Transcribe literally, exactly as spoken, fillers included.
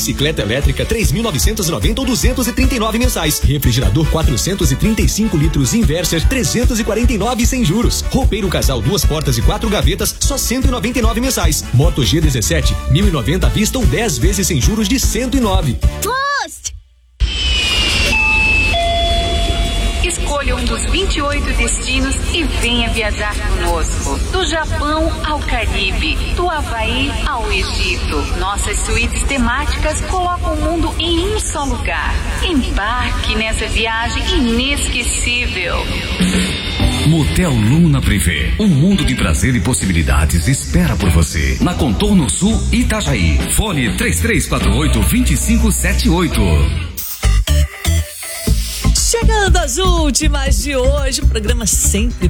Bicicleta elétrica três mil novecentos e noventa ou duzentos e trinta e nove mensais. Refrigerador quatrocentos e trinta e cinco litros Inverser trezentos e quarenta e nove sem juros. Roupeiro casal duas portas e quatro gavetas só cento e noventa e nove mensais. Moto G dezessete mil e noventa à vista ou dez vezes sem juros de cento e nove. Post! Escolha um dos vinte e oito destinos e venha viajar conosco. Do Japão ao Caribe, do Havaí ao Egito. Nossas suítes temáticas colocam o mundo em um só lugar. Embarque nessa viagem inesquecível. Motel Luna Privé. Um mundo de prazer e possibilidades espera por você. Na Contorno Sul, Itajaí. Fone três três quatro oito, dois cinco sete oito. Chegando às últimas de hoje, o programa sempre